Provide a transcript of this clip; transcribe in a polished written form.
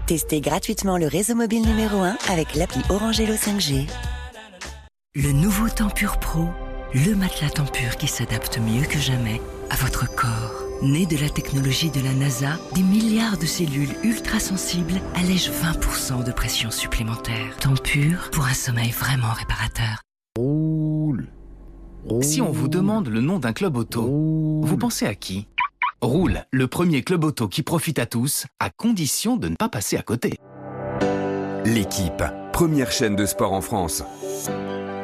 Testez gratuitement le réseau mobile numéro 1 avec l'appli Orange Hello 5G. Le nouveau Tempur Pro, le matelas Tempur qui s'adapte mieux que jamais à votre corps. Né de la technologie de la NASA, des milliards de cellules ultra-sensibles allègent 20% de pression supplémentaire. Tempur pour un sommeil vraiment réparateur. Roule. Si on vous demande le nom d'un club auto, vous pensez à qui? Roule, le premier club auto qui profite à tous, à condition de ne pas passer à côté. L'équipe, première chaîne de sport en France.